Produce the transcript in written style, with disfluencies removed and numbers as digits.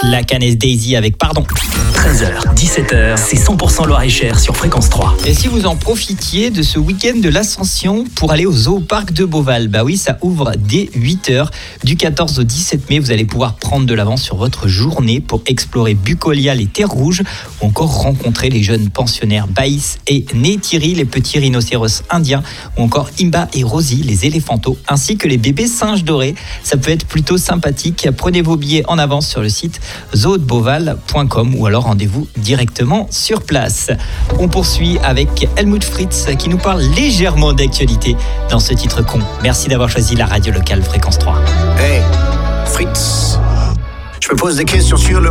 La Canet Daisy avec Pardon. 13h, 17h, c'est 100% Loir-et-Cher sur Fréquence 3. Et si vous en profitiez de ce week-end de l'Ascension pour aller au Zoo-Parc de Beauval, bah oui, ça ouvre dès 8h. Du 14 au 17 mai, vous allez pouvoir prendre de l'avance sur votre journée pour explorer Bucolia, les terres rouges, ou encore rencontrer les jeunes pensionnaires Baïs et Neytiri, les petits rhinocéros indiens, ou encore Imba et Rosie, les éléphantos, ainsi que les bébés singes dorés. Ça peut être plutôt sympathique. Prenez vos billets en avance sur le site zoodebeauval.com ou alors rendez-vous directement sur place. On poursuit avec Helmut Fritz qui nous parle légèrement d'actualité dans ce titre con. Merci d'avoir choisi la radio locale Fréquence 3. Hey, Fritz, je me pose des questions sur le